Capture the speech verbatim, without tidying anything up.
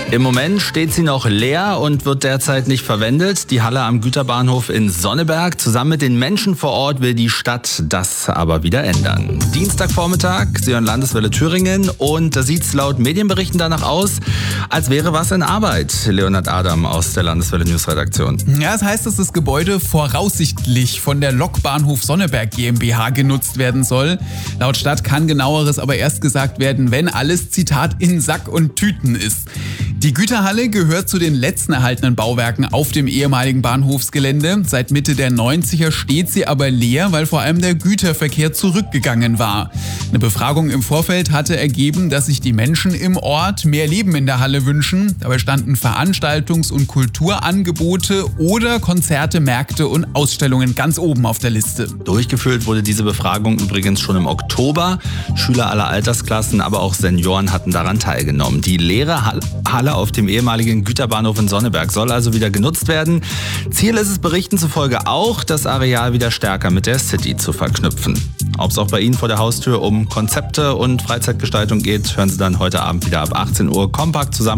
Im Moment steht sie noch leer und wird derzeit nicht verwendet. Die Halle am Güterbahnhof in Sonneberg. Zusammen mit den Menschen vor Ort will die Stadt das aber wieder ändern. Dienstagvormittag, Sie hören Landeswelle Thüringen und da sieht es laut Medienberichten danach aus, als wäre was in Arbeit. Leonhard Adam aus der Landeswelle Newsredaktion. Ja, das heißt, dass das Gebäude voraussichtlich von der Lokbahnhof Sonneberg GmbH genutzt werden soll. Laut Stadt kann genaueres aber erst gesagt werden, wenn alles, Zitat, in Sack und Tüten ist. Die Güterhalle gehört zu den letzten erhaltenen Bauwerken auf dem ehemaligen Bahnhofsgelände. Seit Mitte der neunziger steht sie aber leer, weil vor allem der Güterverkehr zurückgegangen war. Eine Befragung im Vorfeld hatte ergeben, dass sich die Menschen im Ort mehr Leben in der Halle wünschen. Dabei standen Veranstaltungs- und Kulturangebote oder Konzerte, Märkte und Ausstellungen ganz oben auf der Liste. Durchgeführt wurde diese Befragung übrigens schon im Oktober. Schüler aller Altersklassen, aber auch Senioren hatten daran teilgenommen. Die leere Halle auf dem ehemaligen Güterbahnhof in Sonneberg soll also wieder genutzt werden. Ziel ist es Berichten zufolge auch, das Areal wieder stärker mit der City zu verknüpfen. Ob es auch bei Ihnen vor der Haustür um Konzepte und Freizeitgestaltung geht, hören Sie dann heute Abend wieder ab achtzehn Uhr kompakt zusammen.